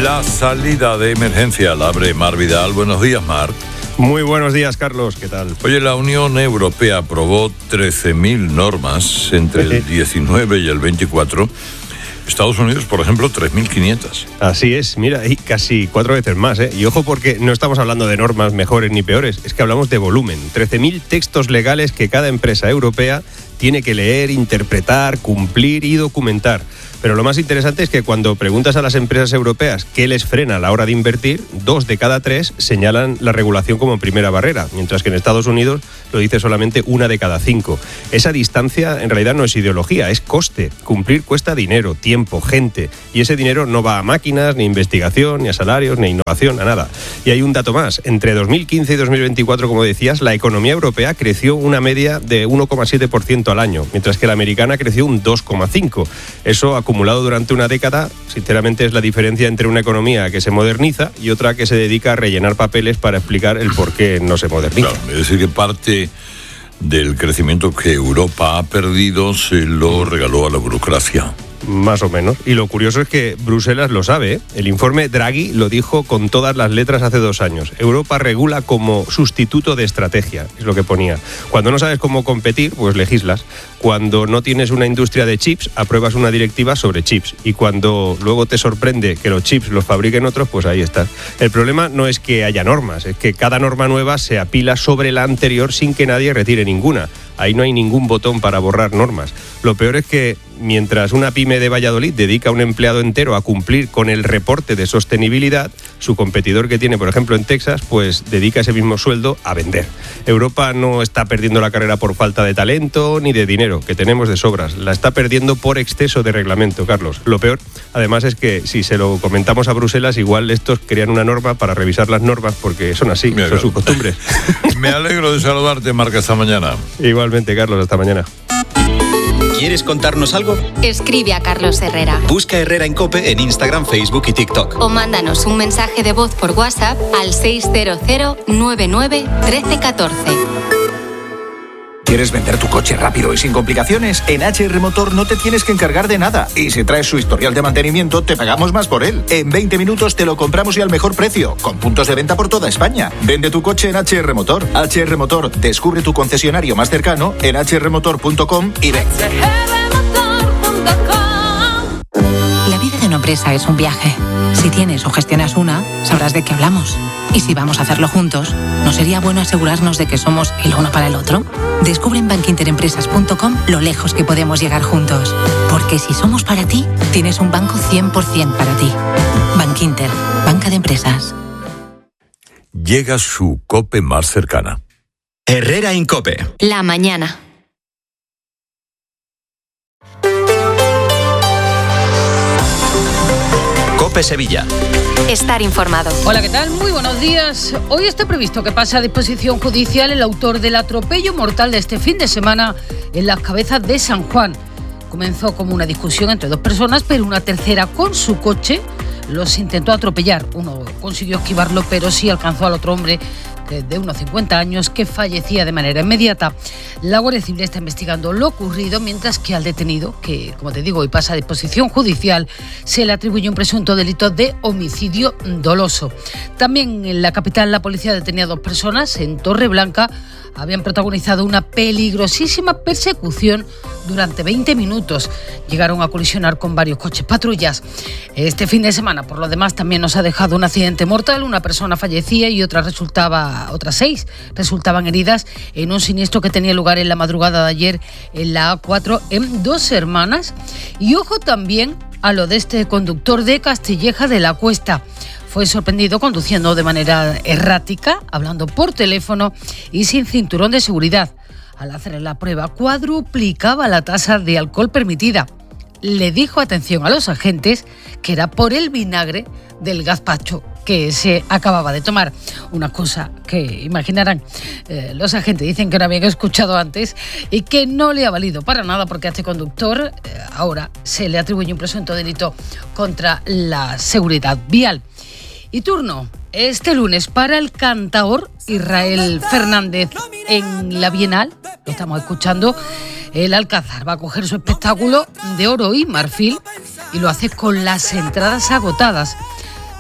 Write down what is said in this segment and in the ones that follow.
La salida de emergencia la abre Mar Vidal. Buenos días, Mar. Muy buenos días, Carlos. ¿Qué tal? Oye, la Unión Europea aprobó 13.000 normas entre el 19 y el 24. Estados Unidos, por ejemplo, 3.500. Así es, mira, y casi 4 veces más, ¿eh? Y ojo, porque no estamos hablando de normas mejores ni peores, es que hablamos de volumen. 13.000 textos legales que cada empresa europea tiene que leer, interpretar, cumplir y documentar. Pero lo más interesante es que cuando preguntas a las empresas europeas qué les frena a la hora de invertir, 2 de cada 3 señalan la regulación como primera barrera, mientras que en Estados Unidos lo dice solamente 1 de cada 5. Esa distancia en realidad no es ideología, es coste. Cumplir cuesta dinero, tiempo, gente, y ese dinero no va a máquinas, ni investigación, ni a salarios, ni a innovación, a nada. Y hay un dato más, entre 2015 y 2024, como decías, la economía europea creció una media de 1,7% al año, mientras que la americana creció un 2,5%. Eso acumulado durante una década, sinceramente es la diferencia entre una economía que se moderniza y otra que se dedica a rellenar papeles para explicar el por qué no se moderniza. Claro, es decir, que parte del crecimiento que Europa ha perdido se lo regaló a la burocracia. Más o menos. Y lo curioso es que Bruselas lo sabe, ¿eh? El informe Draghi lo dijo con todas las letras hace 2 años. Europa regula como sustituto de estrategia, es lo que ponía. Cuando no sabes cómo competir, pues legislas. Cuando no tienes una industria de chips, apruebas una directiva sobre chips. Y cuando luego te sorprende que los chips los fabriquen otros, pues ahí estás. El problema no es que haya normas, es que cada norma nueva se apila sobre la anterior sin que nadie retire ninguna. Ahí no hay ningún botón para borrar normas. Lo peor es que mientras una pyme de Valladolid dedica a un empleado entero a cumplir con el reporte de sostenibilidad, su competidor que tiene, por ejemplo, en Texas, pues dedica ese mismo sueldo a vender. Europa no está perdiendo la carrera por falta de talento ni de dinero, que tenemos de sobras. La está perdiendo por exceso de reglamento, Carlos. Lo peor, además, es que si se lo comentamos a Bruselas, igual estos crean una norma para revisar las normas, porque son así, son sus costumbres. Me alegro de saludarte, Marca, esta mañana. Igualmente, Carlos, hasta mañana. ¿Quieres contarnos algo? Escribe a Carlos Herrera. Busca Herrera en COPE en Instagram, Facebook y TikTok. O mándanos un mensaje de voz por WhatsApp al 600 99 13 14. ¿Quieres vender tu coche rápido y sin complicaciones? En HR Motor no te tienes que encargar de nada. Y si traes su historial de mantenimiento, te pagamos más por él. En 20 minutos te lo compramos y al mejor precio, con puntos de venta por toda España. Vende tu coche en HR Motor. HR Motor, descubre tu concesionario más cercano en hrmotor.com y ven. La vida de una empresa es un viaje. Si tienes o gestionas una, sabrás de qué hablamos. Y si vamos a hacerlo juntos, ¿no sería bueno asegurarnos de que somos el uno para el otro? Descubre en bankinterempresas.com lo lejos que podemos llegar juntos. Porque si somos para ti, tienes un banco 100% para ti. Bankinter, banca de empresas. Llega su COPE más cercana. Herrera en COPE. La mañana. COPE Sevilla. Estar informado. Hola, ¿qué tal? Muy buenos días. Hoy está previsto que pase a disposición judicial el autor del atropello mortal de este fin de semana en las Cabezas de San Juan. Comenzó como una discusión entre 2 personas, pero una tercera con su coche los intentó atropellar. Uno consiguió esquivarlo, pero sí alcanzó al otro hombre de unos 50 años que fallecía de manera inmediata. La Guardia Civil está investigando lo ocurrido, mientras que al detenido, que como te digo hoy pasa a disposición judicial, se le atribuye un presunto delito de homicidio doloso. También en la capital la policía detenía a 2 personas en Torreblanca. Habían protagonizado una peligrosísima persecución durante 20 minutos. Llegaron a colisionar con varios coches patrullas. Este fin de semana, por lo demás, también nos ha dejado un accidente mortal. Una persona fallecía y otras 6 resultaban heridas en un siniestro que tenía lugar en la madrugada de ayer en la A4 en Dos Hermanas. Y ojo también a lo de este conductor de Castilleja de la Cuesta. Fue sorprendido conduciendo de manera errática, hablando por teléfono y sin cinturón de seguridad. Al hacer la prueba, cuadruplicaba la tasa de alcohol permitida. Le dijo atención a los agentes que era por el vinagre del gazpacho que se acababa de tomar. Una cosa que imaginarán, los agentes dicen que no habían escuchado antes y que no le ha valido para nada, porque a este conductor ahora se le atribuye un presunto delito contra la seguridad vial. Y turno este lunes para el cantaor Israel Fernández en la Bienal. Lo estamos escuchando. El Alcázar va a coger su espectáculo de oro y marfil y lo hace con las entradas agotadas.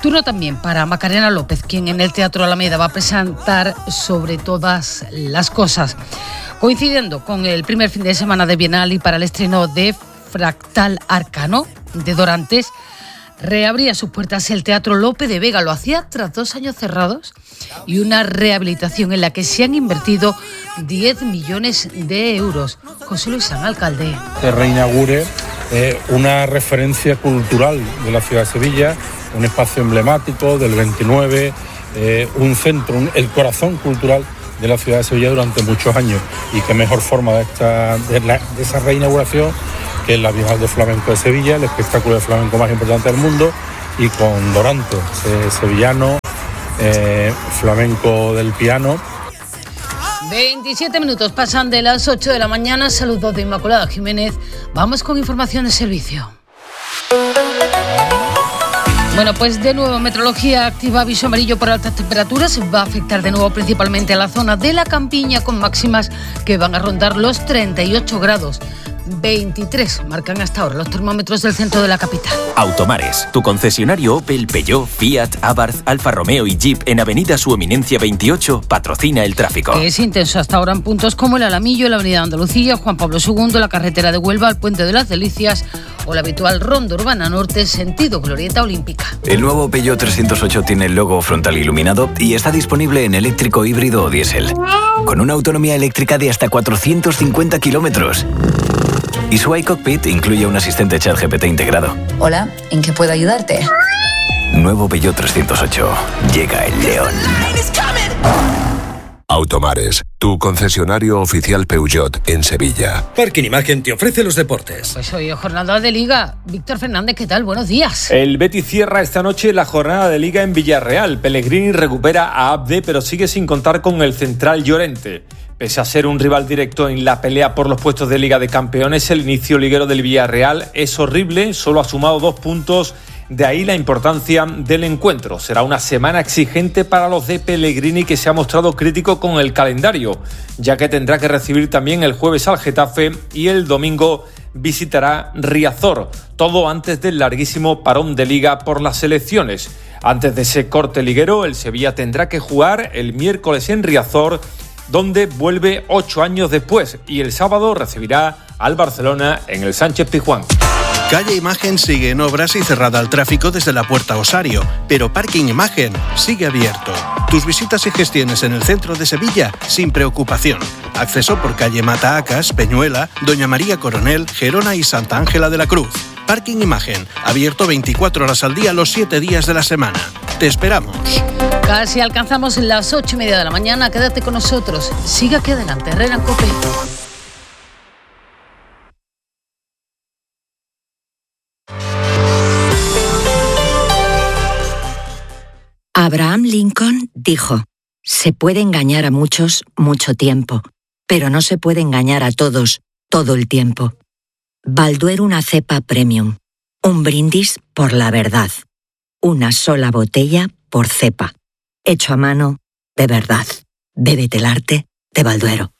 Turno también para Macarena López, quien en el Teatro Alameda va a presentar Sobre todas las cosas. Coincidiendo con el primer fin de semana de Bienal y para el estreno de Fractal Arcano de Dorantes, reabría sus puertas el Teatro Lope de Vega. Lo hacía tras 2 años cerrados y una rehabilitación en la que se han invertido 10 millones de euros. José Luis San, alcalde. Se reinaugure una referencia cultural de la ciudad de Sevilla, un espacio emblemático del 29, un centro, el corazón cultural de la ciudad de Sevilla durante muchos años. Y qué mejor forma de esa reinauguración que la Bienal de Flamenco de Sevilla, el espectáculo de flamenco más importante del mundo, y con Dorantes, sevillano, flamenco del piano. 27 minutos pasan de las 8 de la mañana. Saludos de Inmaculada Jiménez. Vamos con información de servicio. Bueno, pues de nuevo meteorología activa, aviso amarillo por altas temperaturas. Va a afectar de nuevo principalmente a la zona de la campiña, con máximas que van a rondar los 38 grados. 23 marcan hasta ahora los termómetros del centro de la capital. Automares, tu concesionario Opel, Peugeot, Fiat, Abarth, Alfa Romeo y Jeep en Avenida Su Eminencia 28 patrocina el tráfico. Es intenso hasta ahora en puntos como el Alamillo, la Avenida Andalucía, Juan Pablo II, la carretera de Huelva, el Puente de las Delicias o la habitual Ronda Urbana Norte, sentido Glorieta Olímpica. El nuevo Peugeot 308 tiene el logo frontal iluminado y está disponible en eléctrico, híbrido o diésel, con una autonomía eléctrica de hasta 450 kilómetros. Y su iCockpit incluye un asistente ChatGPT integrado. Hola, ¿en qué puedo ayudarte? Nuevo Peugeot 308. Llega el león. Automares, tu concesionario oficial Peugeot en Sevilla. Parking Imagen te ofrece los deportes. Pues hoy jornada de Liga. Víctor Fernández, ¿qué tal? Buenos días. El Betis cierra esta noche la jornada de Liga en Villarreal. Pellegrini recupera a Abde, pero sigue sin contar con el central Llorente. Pese a ser un rival directo en la pelea por los puestos de Liga de Campeones, el inicio liguero del Villarreal es horrible. Solo ha sumado 2 puntos. De ahí la importancia del encuentro. Será una semana exigente para los de Pellegrini, que se ha mostrado crítico con el calendario, ya que tendrá que recibir también el jueves al Getafe y el domingo visitará Riazor. Todo antes del larguísimo parón de Liga por las elecciones. Antes de ese corte liguero, el Sevilla tendrá que jugar el miércoles en Riazor, donde vuelve 8 años después, y el sábado recibirá al Barcelona en el Sánchez-Pizjuán. Calle Imagen sigue en obras y cerrada al tráfico desde la Puerta Osario, pero Parking Imagen sigue abierto. Tus visitas y gestiones en el centro de Sevilla sin preocupación. Acceso por calle Mataacas, Peñuela, Doña María Coronel, Gerona y Santa Ángela de la Cruz. Parking Imagen, abierto 24 horas al día los 7 días de la semana. Te esperamos. Casi alcanzamos las 8:30 de la mañana. Quédate con nosotros. Siga aquí adelante. Herrera en COPE. Abraham Lincoln dijo: se puede engañar a muchos mucho tiempo, pero no se puede engañar a todos todo el tiempo. Balduero, una cepa premium. Un brindis por la verdad. Una sola botella por cepa. Hecho a mano, de verdad. Bébete el arte de Balduero.